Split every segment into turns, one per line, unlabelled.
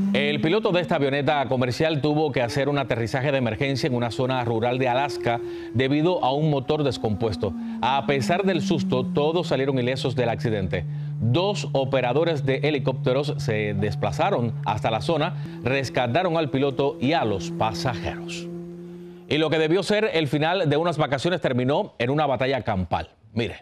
El piloto de esta avioneta comercial tuvo que hacer un aterrizaje de emergencia en una zona rural de Alaska debido a un motor descompuesto. A pesar del susto, todos salieron ilesos del accidente. 2 operadores de helicópteros se desplazaron hasta la zona, rescataron al piloto y a los pasajeros. Y lo que debió ser el final de unas vacaciones terminó en una batalla campal. Mire.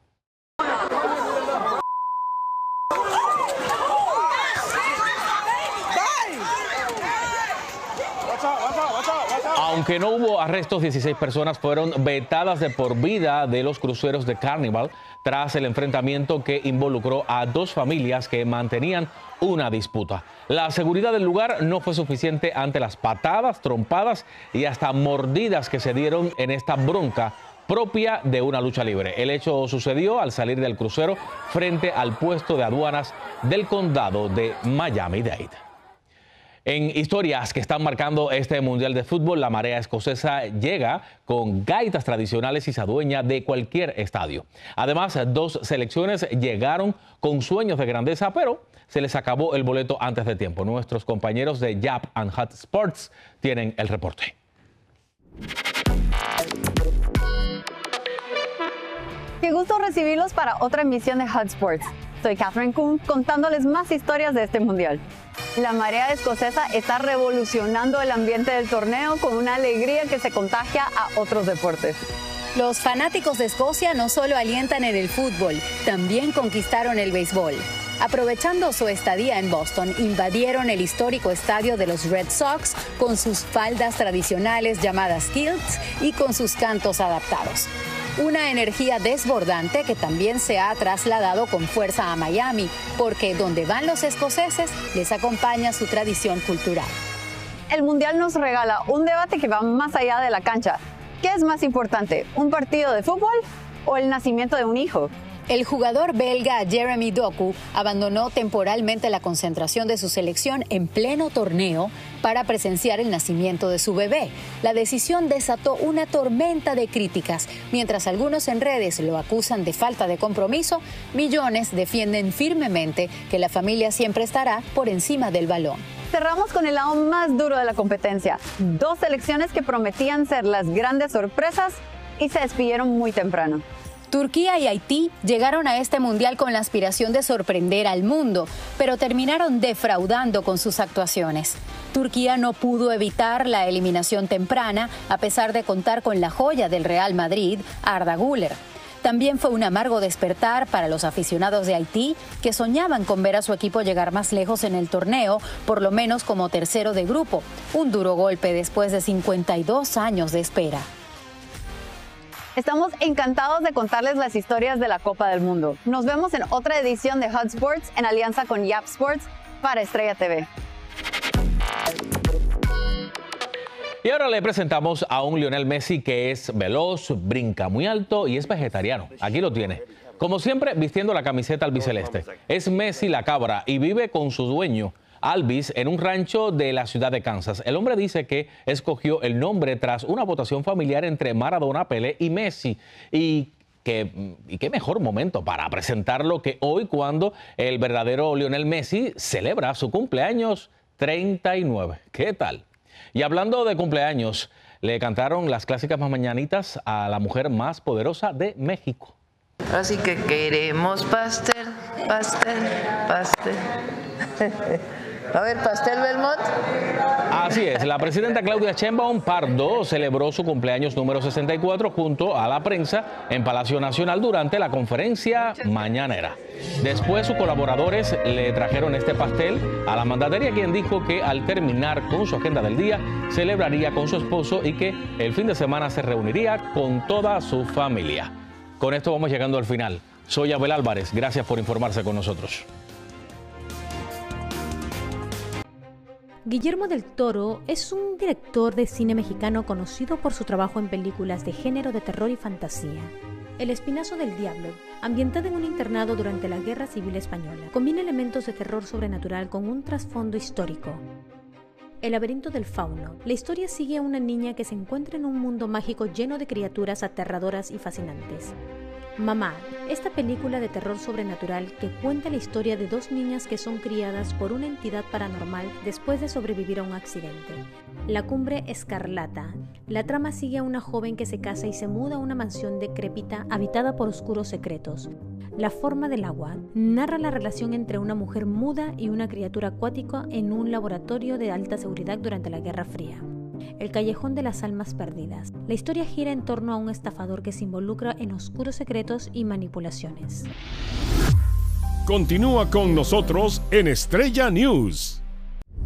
Aunque no hubo arrestos, 16 personas fueron vetadas de por vida de los cruceros de Carnival tras el enfrentamiento que involucró a 2 familias que mantenían una disputa. La seguridad del lugar no fue suficiente ante las patadas, trompadas y hasta mordidas que se dieron en esta bronca propia de una lucha libre. El hecho sucedió al salir del crucero frente al puesto de aduanas del condado de Miami-Dade. En historias que están marcando este Mundial de Fútbol, la marea escocesa llega con gaitas tradicionales y se adueña de cualquier estadio. Además, 2 selecciones llegaron con sueños de grandeza, pero se les acabó el boleto antes de tiempo. Nuestros compañeros de Yap and Hot Sports tienen el reporte.
Qué gusto recibirlos para otra emisión de Hot Sports. Soy Catherine Kuhn contándoles más historias de este mundial. La marea escocesa está revolucionando el ambiente del torneo con una alegría que se contagia a otros deportes.
Los fanáticos de Escocia no solo alientan en el fútbol, también conquistaron el béisbol. Aprovechando su estadía en Boston, invadieron el histórico estadio de los Red Sox con sus faldas tradicionales llamadas kilts y con sus cantos adaptados. Una energía desbordante que también se ha trasladado con fuerza a Miami, porque donde van los escoceses les acompaña su tradición cultural.
El Mundial nos regala un debate que va más allá de la cancha. ¿Qué es más importante, un partido de fútbol o el nacimiento de un hijo?
El jugador belga Jeremy Doku abandonó temporalmente la concentración de su selección en pleno torneo para presenciar el nacimiento de su bebé. La decisión desató una tormenta de críticas. Mientras algunos en redes lo acusan de falta de compromiso, millones defienden firmemente que la familia siempre estará por encima del balón.
Cerramos con el lado más duro de la competencia. 2 selecciones que prometían ser las grandes sorpresas y se despidieron muy temprano.
Turquía y Haití llegaron a este mundial con la aspiración de sorprender al mundo, pero terminaron defraudando con sus actuaciones. Turquía no pudo evitar la eliminación temprana, a pesar de contar con la joya del Real Madrid, Arda Güler. También fue un amargo despertar para los aficionados de Haití, que soñaban con ver a su equipo llegar más lejos en el torneo, por lo menos como tercero de grupo. Un duro golpe después de 52 años de espera.
Estamos encantados de contarles las historias de la Copa del Mundo. Nos vemos en otra edición de Hot Sports en alianza con Yap Sports para Estrella TV.
Y ahora le presentamos a un Lionel Messi que es veloz, brinca muy alto y es vegetariano. Aquí lo tiene. Como siempre, vistiendo la camiseta albiceleste. Es Messi la cabra y vive con su dueño, Alvis, en un rancho de la ciudad de Kansas. El hombre dice que escogió el nombre tras una votación familiar entre Maradona, Pelé y Messi. Y qué mejor momento para presentarlo que hoy, cuando el verdadero Lionel Messi celebra su cumpleaños 39. ¿Qué tal? Y hablando de cumpleaños, le cantaron las clásicas mañanitas a la mujer más poderosa de México.
Así que queremos pastel, pastel, pastel. A ver, pastel Belmont.
Así es, la presidenta Claudia Sheinbaum Pardo celebró su cumpleaños número 64 junto a la prensa en Palacio Nacional durante la conferencia mañanera. Después sus colaboradores le trajeron este pastel a la mandataria, quien dijo que al terminar con su agenda del día celebraría con su esposo y que el fin de semana se reuniría con toda su familia. Con esto vamos llegando al final. Soy Abel Álvarez, gracias por informarse con nosotros.
Guillermo del Toro es un director de cine mexicano conocido por su trabajo en películas de género de terror y fantasía. El Espinazo del Diablo, ambientada en un internado durante la Guerra Civil Española, combina elementos de terror sobrenatural con un trasfondo histórico. El laberinto del fauno. La historia sigue a una niña que se encuentra en un mundo mágico lleno de criaturas aterradoras y fascinantes. Mamá, esta película de terror sobrenatural que cuenta la historia de dos niñas que son criadas por una entidad paranormal después de sobrevivir a un accidente. La Cumbre Escarlata. La trama sigue a una joven que se casa y se muda a una mansión decrépita habitada por oscuros secretos. La forma del agua narra la relación entre una mujer muda y una criatura acuática en un laboratorio de alta seguridad durante la Guerra Fría. El Callejón de las Almas Perdidas. La historia gira en torno a un estafador que se involucra en oscuros secretos y manipulaciones.
Continúa con nosotros en Estrella News.